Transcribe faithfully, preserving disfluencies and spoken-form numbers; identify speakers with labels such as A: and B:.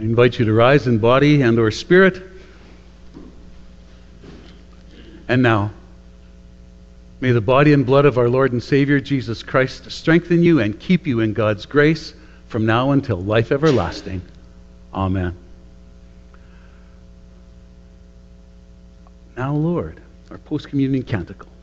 A: invite you to rise in body and or spirit. And now, may the body and blood of our Lord and Savior Jesus Christ strengthen you and keep you in God's grace from now until life everlasting. Amen. Now, Lord, our post-communion canticle.